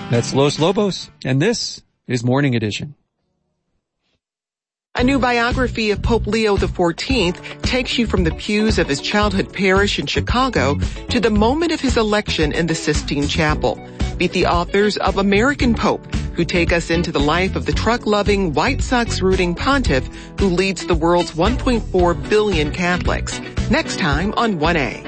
That's Los Lobos, and this is Morning Edition. A new biography of Pope Leo XIV takes you from the pews of his childhood parish in Chicago to the moment of his election in the Sistine Chapel. Meet the authors of American Pope, who take us into the life of the truck-loving, White Sox-rooting pontiff who leads the world's 1.4 billion Catholics. Next time on 1A.